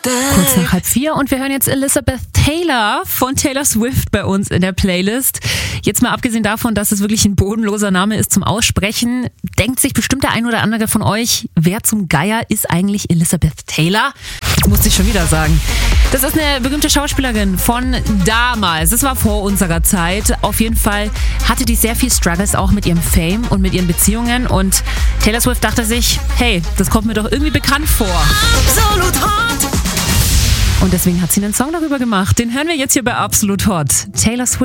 Kurz nach 3:30 und wir hören jetzt Elizabeth Taylor von Taylor Swift bei uns in der Playlist. Jetzt mal abgesehen davon, dass es wirklich ein bodenloser Name ist zum Aussprechen, denkt sich bestimmt der ein oder andere von euch, wer zum Geier ist eigentlich Elizabeth Taylor? Das musste ich schon wieder sagen. Das ist eine berühmte Schauspielerin von damals. Das war vor unserer Zeit. Auf jeden Fall hatte die sehr viel Struggles auch mit ihrem Fame und mit ihren Beziehungen. Und Taylor Swift dachte sich, hey, das kommt mir doch irgendwie bekannt vor. Absolut Hot. Und deswegen hat sie einen Song darüber gemacht. Den hören wir jetzt hier bei Absolut Hot. Taylor Swift.